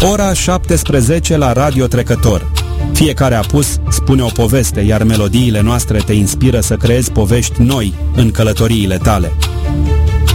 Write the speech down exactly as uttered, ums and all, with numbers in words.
Ora șaptesprezece la Radio Trecător. Fiecare apus spune o poveste, iar melodiile noastre te inspiră să creezi povești noi în călătoriile tale.